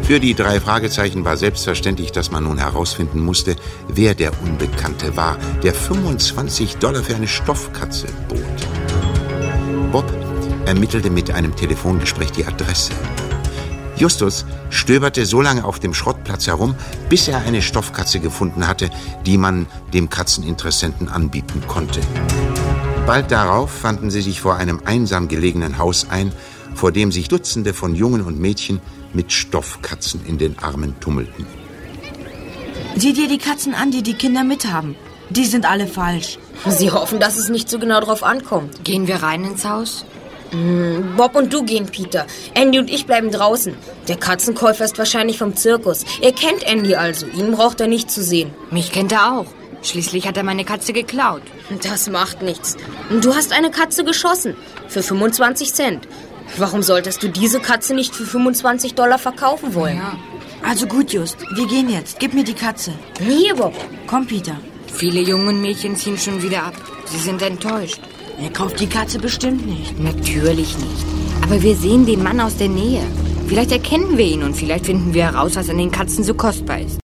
Für die 3 Fragezeichen war selbstverständlich, dass man nun herausfinden musste, wer der Unbekannte war, der $25 für eine Stoffkatze bot. Bob ermittelte mit einem Telefongespräch die Adresse. Justus stöberte so lange auf dem Schrottplatz herum, bis er eine Stoffkatze gefunden hatte, die man dem Katzeninteressenten anbieten konnte. Bald darauf fanden sie sich vor einem einsam gelegenen Haus ein, vor dem sich Dutzende von Jungen und Mädchen mit Stoffkatzen in den Armen tummelten. Sieh dir die Katzen an, die die Kinder mithaben. Die sind alle falsch. Sie hoffen, dass es nicht so genau drauf ankommt. Gehen wir rein ins Haus? Bob und du gehen, Peter. Andy und ich bleiben draußen. Der Katzenkäufer ist wahrscheinlich vom Zirkus. Er kennt Andy also. Ihn braucht er nicht zu sehen. Mich kennt er auch. Schließlich hat er meine Katze geklaut. Das macht nichts. Du hast eine Katze geschossen. Für 25 Cent. Warum solltest du diese Katze nicht für $25 verkaufen wollen? Ja. Also gut, Just. Wir gehen jetzt. Gib mir die Katze. Hier, Bob. Komm, Peter. Viele junge Mädchen ziehen schon wieder ab. Sie sind enttäuscht. Er kauft die Katze bestimmt nicht. Natürlich nicht. Aber wir sehen den Mann aus der Nähe. Vielleicht erkennen wir ihn und vielleicht finden wir heraus, was an den Katzen so kostbar ist.